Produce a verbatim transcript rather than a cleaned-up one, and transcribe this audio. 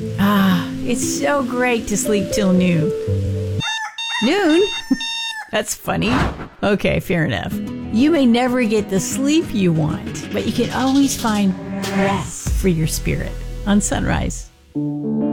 Ah, it's so great to sleep till noon. Noon? That's funny. Okay, fair enough. You may never get the sleep you want, but you can always find rest for your spirit on Sunrise.